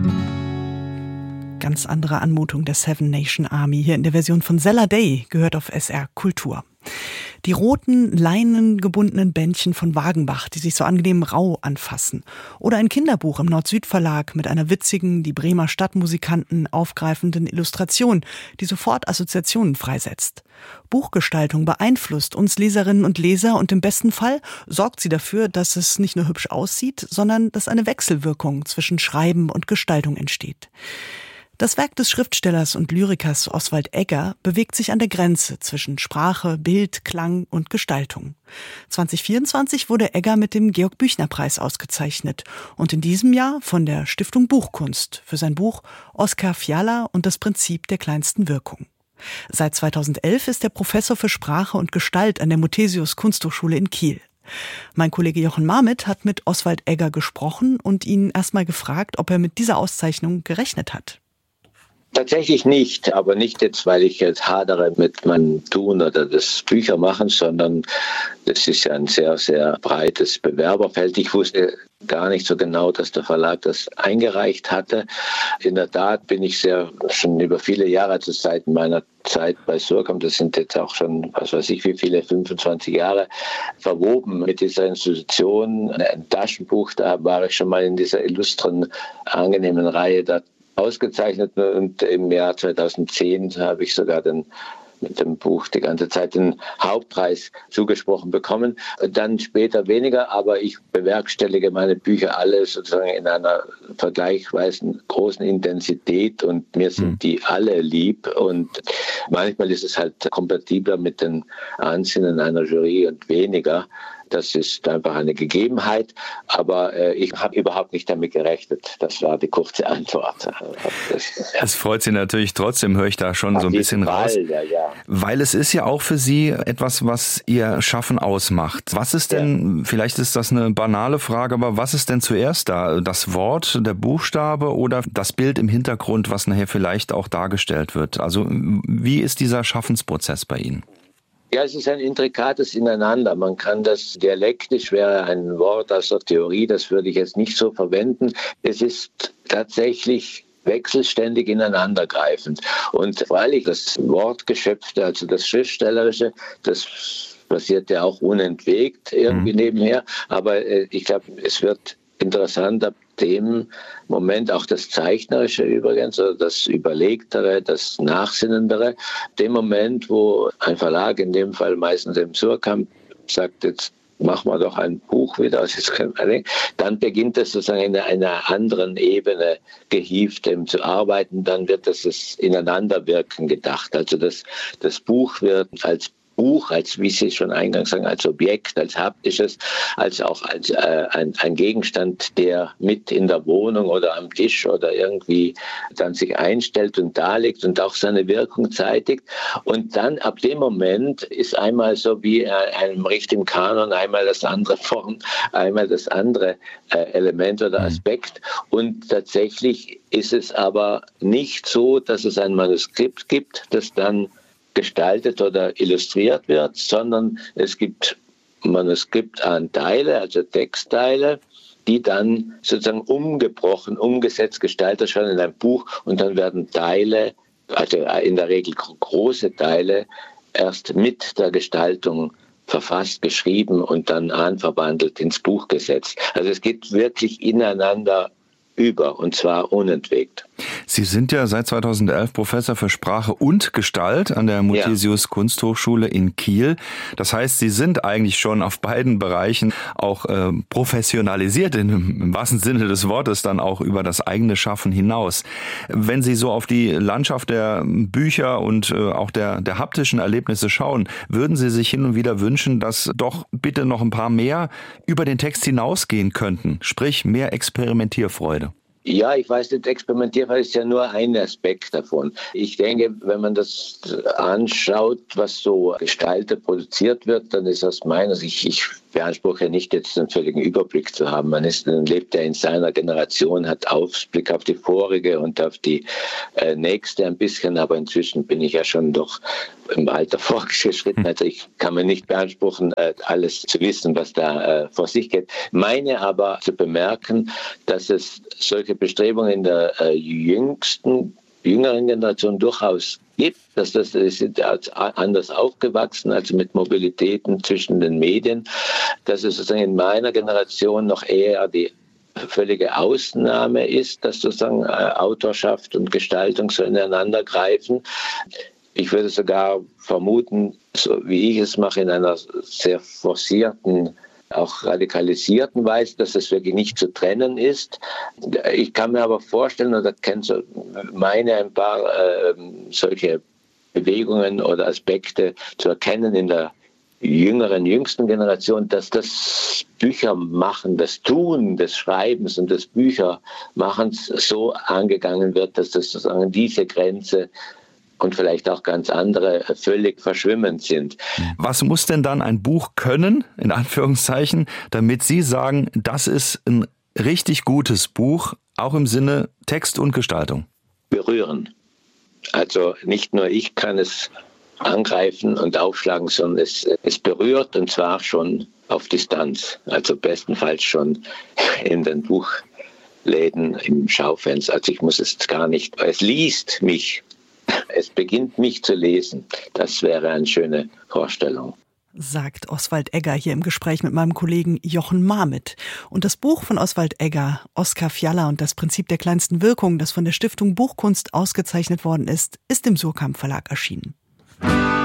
Ganz andere Anmutung der Seven Nation Army hier in der Version von Zella Day, gehört auf SR Kultur. Die roten, leinengebundenen Bändchen von Wagenbach, die sich so angenehm rau anfassen. Oder ein Kinderbuch im Nord-Süd-Verlag mit einer witzigen, die Bremer Stadtmusikanten aufgreifenden Illustration, die sofort Assoziationen freisetzt. Buchgestaltung beeinflusst uns Leserinnen und Leser und im besten Fall sorgt sie dafür, dass es nicht nur hübsch aussieht, sondern dass eine Wechselwirkung zwischen Schreiben und Gestaltung entsteht. Das Werk des Schriftstellers und Lyrikers Oswald Egger bewegt sich an der Grenze zwischen Sprache, Bild, Klang und Gestaltung. 2024 wurde Egger mit dem Georg-Büchner-Preis ausgezeichnet und in diesem Jahr von der Stiftung Buchkunst für sein Buch Oskar Fiala und das Prinzip der kleinsten Wirkung. Seit 2011 ist er Professor für Sprache und Gestalt an der Muthesius Kunsthochschule in Kiel. Mein Kollege Jochen Marmit hat mit Oswald Egger gesprochen und ihn erstmal gefragt, ob er mit dieser Auszeichnung gerechnet hat. Tatsächlich nicht, aber nicht jetzt, weil ich jetzt hadere mit meinem Tun oder das Büchermachen, sondern das ist ja ein sehr, sehr breites Bewerberfeld. Ich wusste gar nicht so genau, dass der Verlag das eingereicht hatte. In der Tat bin ich schon über viele Jahre, also seit meiner Zeit bei Surkamp, das sind jetzt auch schon, was weiß ich, wie viele, 25 Jahre, verwoben mit dieser Institution. Ein Taschenbuch, da war ich schon mal in dieser illustren, angenehmen Reihe da ausgezeichnet und im Jahr 2010 habe ich sogar mit dem Buch die ganze Zeit den Hauptpreis zugesprochen bekommen. Dann später weniger, aber ich bewerkstellige meine Bücher alle sozusagen in einer vergleichsweise großen Intensität und mir sind die alle lieb und manchmal ist es halt kompatibler mit den Ansinnen einer Jury und weniger. Das ist einfach eine Gegebenheit, aber ich habe überhaupt nicht damit gerechnet. Das war die kurze Antwort. Es freut Sie natürlich trotzdem, höre ich da schon so ein bisschen raus. Ja. Weil es ist ja auch für Sie etwas, was Ihr Schaffen ausmacht. Was ist denn, vielleicht ist das eine banale Frage, aber was ist denn zuerst da? Das Wort, der Buchstabe oder das Bild im Hintergrund, was nachher vielleicht auch dargestellt wird? Also wie ist dieser Schaffensprozess bei Ihnen? Ja, es ist ein intrikates Ineinander. Man kann das dialektisch, wäre ein Wort aus der Theorie, das würde ich jetzt nicht so verwenden. Es ist tatsächlich wechselständig ineinandergreifend. Und freilich das Wortgeschöpfte, also das Schriftstellerische, das passiert ja auch unentwegt irgendwie nebenher. Aber ich glaube, es wird interessant ab dem Moment, auch das Zeichnerische übrigens, oder das Überlegtere, das Nachsinnendere, dem Moment, wo ein Verlag, in dem Fall meistens im Surkamp, sagt, jetzt machen wir doch ein Buch wieder, dann beginnt es sozusagen in einer anderen Ebene gehievt zu arbeiten, dann wird das Ineinanderwirken gedacht. Also das Buch wird als Buch, als, wie Sie schon eingangs sagen, als Objekt, als haptisches, als auch als ein Gegenstand, der mit in der Wohnung oder am Tisch oder irgendwie dann sich einstellt und da liegt und auch seine Wirkung zeitigt. Und dann ab dem Moment ist einmal so wie einem richtigen Kanon einmal das andere Form, einmal das andere Element oder Aspekt. Und tatsächlich ist es aber nicht so, dass es ein Manuskript gibt, das dann gestaltet oder illustriert wird, sondern es gibt Manuskriptanteile, also Textteile, die dann sozusagen umgesetzt, gestaltet schon in ein Buch und dann werden Teile, also in der Regel große Teile, erst mit der Gestaltung verfasst, geschrieben und dann anverwandelt ins Buch gesetzt. Also es geht wirklich ineinander über, und zwar unentwegt. Sie sind ja seit 2011 Professor für Sprache und Gestalt an der Muthesius Kunsthochschule in Kiel. Das heißt, Sie sind eigentlich schon auf beiden Bereichen auch professionalisiert, im wahrsten Sinne des Wortes, dann auch über das eigene Schaffen hinaus. Wenn Sie so auf die Landschaft der Bücher und auch der haptischen Erlebnisse schauen, würden Sie sich hin und wieder wünschen, dass doch bitte noch ein paar mehr über den Text hinausgehen könnten, sprich mehr Experimentierfreude? Ja, ich weiß nicht, Experimentierfreude ist ja nur ein Aspekt davon. Ich denke, wenn man das anschaut, was so gestaltet, produziert wird, dann ist aus meiner Sicht, ich beanspruche nicht jetzt einen völligen Überblick zu haben. Lebt ja in seiner Generation, hat Ausblick auf die vorige und auf die nächste ein bisschen, aber inzwischen bin ich ja schon doch im Alter fortgeschritten. Also ich kann mir nicht beanspruchen, alles zu wissen, was da vor sich geht. Meine aber zu bemerken, dass es solche Bestrebungen in der jüngeren Generation durchaus gibt, dass das sind anders aufgewachsen, also mit Mobilitäten zwischen den Medien, dass es sozusagen in meiner Generation noch eher die völlige Ausnahme ist, dass sozusagen Autorschaft und Gestaltung so ineinander greifen. Ich würde sogar vermuten, so wie ich es mache, in einer sehr forcierten, auch radikalisierten Weise, dass es wirklich nicht zu trennen ist. Ich kann mir aber vorstellen, oder meine ein paar solche Bewegungen oder Aspekte zu erkennen in der jüngsten Generation, dass das Büchermachen, das Tun des Schreibens und des Büchermachens so angegangen wird, dass das sozusagen diese Grenze und vielleicht auch ganz andere völlig verschwimmend sind. Was muss denn dann ein Buch können, in Anführungszeichen, damit Sie sagen, das ist ein richtig gutes Buch, auch im Sinne Text und Gestaltung? Berühren. Also nicht nur ich kann es angreifen und aufschlagen, sondern es berührt, und zwar schon auf Distanz. Also bestenfalls schon in den Buchläden, im Schaufenster. Also ich muss es gar nicht, es liest mich. Es beginnt mich zu lesen. Das wäre eine schöne Vorstellung. Sagt Oswald Egger hier im Gespräch mit meinem Kollegen Jochen Marmitt. Und das Buch von Oswald Egger, Oskar Fiala und das Prinzip der kleinsten Wirkung, das von der Stiftung Buchkunst ausgezeichnet worden ist, ist im Suhrkamp Verlag erschienen.